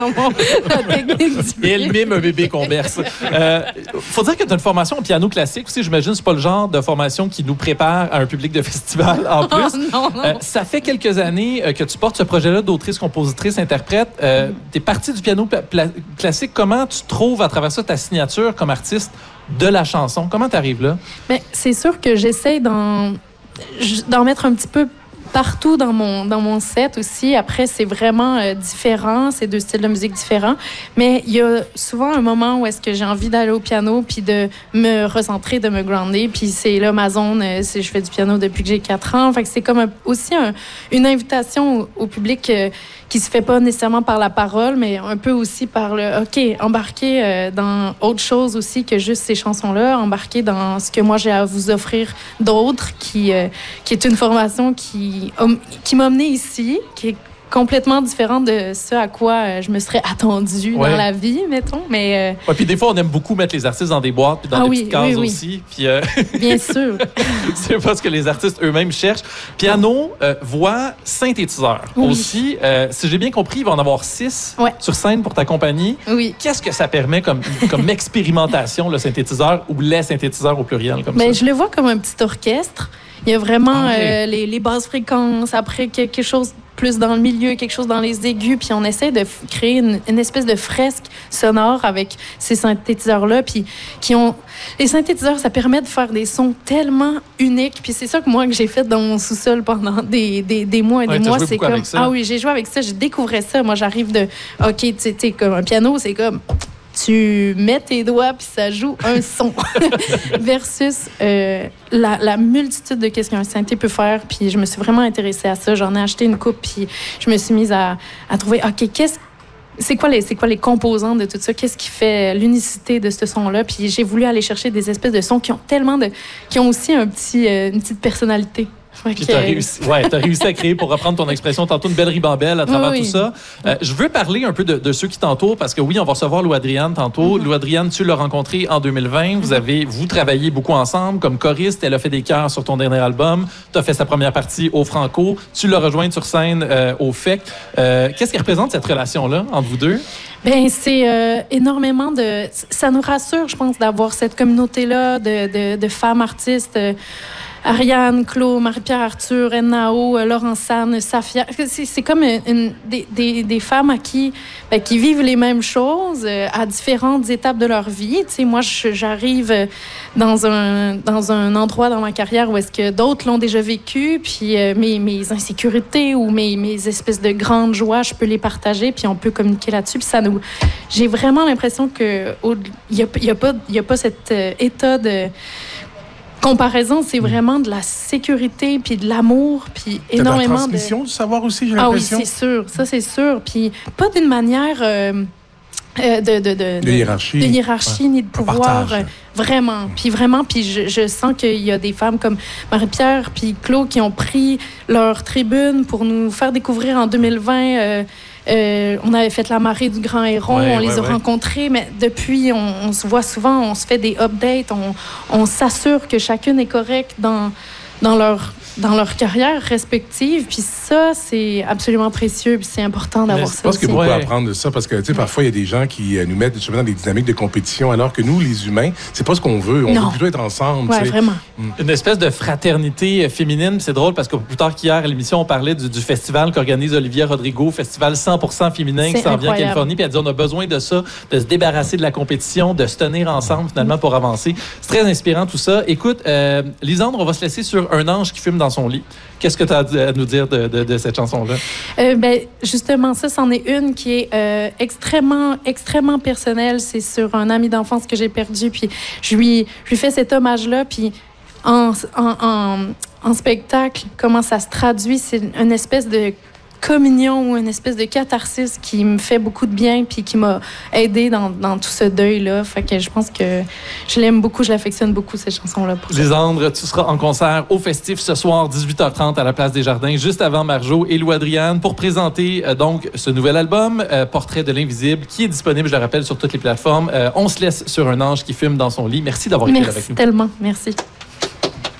la technique du pied. Et elle mime un bébé qu'on berce. Faut dire que tu as une formation au piano classique aussi. J'imagine que c'est pas le genre de formation qui nous prépare à un public de festival en plus. Non. Ça fait quelques années que tu portes ce projet-là d'autrice, compositrice, interprète. Tu es partie du piano classique. Comment tu trouves à travers ça ta signature comme artiste de la chanson? Comment tu arrives là? Mais c'est sûr que j'essaie d'en mettre un petit peu partout dans mon set aussi. Après, c'est vraiment différent. C'est deux styles de musique différents. Mais il y a souvent un moment où est-ce que j'ai envie d'aller au piano puis de me recentrer, de me grounder. Puis c'est là ma zone. Je fais du piano depuis que j'ai 4 ans. Fait que c'est comme aussi une invitation au public qui se fait pas nécessairement par la parole, mais un peu aussi par embarquer dans autre chose aussi que juste ces chansons-là, embarquer dans ce que moi j'ai à vous offrir d'autres, qui est une formation qui m'a amenée ici, qui est complètement différente de ce à quoi je me serais attendue dans la vie, mettons. Mais puis des fois, on aime beaucoup mettre les artistes dans des boîtes puis dans des petites cases aussi. Puis, bien sûr. C'est pas ce que les artistes eux-mêmes cherchent. Piano, voix, synthétiseur. Aussi, si j'ai bien compris, il va en avoir 6 sur scène pour ta compagnie. Oui. Qu'est-ce que ça permet comme expérimentation, le synthétiseur ou les synthétiseurs au pluriel comme ça? Je le vois comme un petit orchestre. Il y a vraiment les basses fréquences, après quelque chose plus dans le milieu, quelque chose dans les aigus, puis on essaie de créer une espèce de fresque sonore avec ces synthétiseurs-là, puis les synthétiseurs, ça permet de faire des sons tellement uniques, puis c'est ça que j'ai fait dans mon sous-sol pendant des mois et des mois. C'est comme j'ai joué avec ça, j'ai découvert ça. Moi, j'arrive de tu sais, comme un piano, c'est comme tu mets tes doigts puis ça joue un son versus la multitude de qu'est-ce qu'un synthé peut faire. Puis je me suis vraiment intéressée à ça. J'en ai acheté une coupe puis je me suis mise à trouver c'est quoi les composants de tout ça? Qu'est-ce qui fait l'unicité de ce son-là? Puis j'ai voulu aller chercher des espèces de sons qui ont aussi une petite personnalité. Puis tu as réussi à créer, pour reprendre ton expression tantôt, une belle ribambelle à travers tout ça. Je veux parler un peu de ceux qui t'entourent, parce que oui, on va recevoir Lou Adriane tantôt. Lou Adriane, tu l'as rencontrée en 2020. Vous travaillez beaucoup ensemble comme choriste. Elle a fait des chœurs sur ton dernier album. Tu as fait sa première partie au Franco. Tu l'as rejointe sur scène au FEC. Qu'est-ce qui représente cette relation-là entre vous deux? C'est énormément de... Ça nous rassure, je pense, d'avoir cette communauté-là de femmes artistes... Ariane, Claude, Marie-Pierre Arthur, Nao, Laurence Anne, Safia. C'est comme des femmes qui vivent les mêmes choses à différentes étapes de leur vie. Tu sais, moi, j'arrive dans un endroit dans ma carrière où est-ce que d'autres l'ont déjà vécu, puis mes insécurités ou mes espèces de grandes joies, je peux les partager, puis on peut communiquer là-dessus. Puis j'ai vraiment l'impression que il y a pas cet état de comparaison, c'est vraiment de la sécurité puis de l'amour puis énormément de... la transmission du savoir aussi, j'ai l'impression. Ah oui, c'est sûr. Ça, c'est sûr. Puis pas d'une manière de hiérarchie ni de pouvoir. Vraiment. Puis je sens qu'il y a des femmes comme Marie-Pierre puis Claude qui ont pris leur tribune pour nous faire découvrir en 2020... on avait fait la marée du Grand Héron, on les a rencontrés, mais depuis, on se voit souvent, on se fait des updates, on s'assure que chacune est correcte dans leur carrière respective. Puis ça, c'est absolument précieux, puis c'est important d'avoir ça. Je pense qu'il y a beaucoup à apprendre de ça, parce que parfois, il y a des gens qui nous mettent justement dans des dynamiques de compétition, alors que nous, les humains, c'est pas ce qu'on veut. On veut plutôt être ensemble. Oui, vraiment. Une espèce de fraternité féminine. C'est drôle, parce que plus tard qu'hier, à l'émission, on parlait du festival qu'organise Olivia Rodrigo, festival 100% féminin qui s'en vient en Californie. Puis elle dit, on a besoin de ça, de se débarrasser de la compétition, de se tenir ensemble, finalement, pour avancer. C'est très inspirant, tout ça. Écoute, Lisandre, on va se laisser sur Un ange qui fume dans son lit. Qu'est-ce que tu as à nous dire de cette chanson-là? Justement, c'en est une qui est extrêmement, extrêmement personnelle. C'est sur un ami d'enfance que j'ai perdu. Puis je lui fais cet hommage-là. Puis en spectacle, comment ça se traduit, c'est une espèce de communion ou une espèce de catharsis qui me fait beaucoup de bien puis qui m'a aidée dans tout ce deuil-là. Fait que je pense que je l'aime beaucoup, je l'affectionne beaucoup, cette chanson-là. Lisandre, tu seras en concert au Festif ce soir, 18h30 à la Place des Jardins, juste avant Marjo et Lou Adriane, pour présenter donc ce nouvel album, Portrait de l'invisible, qui est disponible, je le rappelle, sur toutes les plateformes. On se laisse sur Un ange qui fume dans son lit. Merci d'avoir été là avec nous. Merci tellement. Merci.